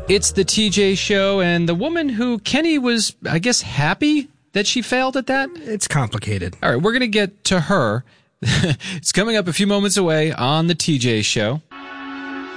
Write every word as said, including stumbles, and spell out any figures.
It's the T J Show, and the woman who Kenny was, I guess, happy that she failed at that? It's complicated. All right, we're going to get to her. It's coming up a few moments away on the T J Show.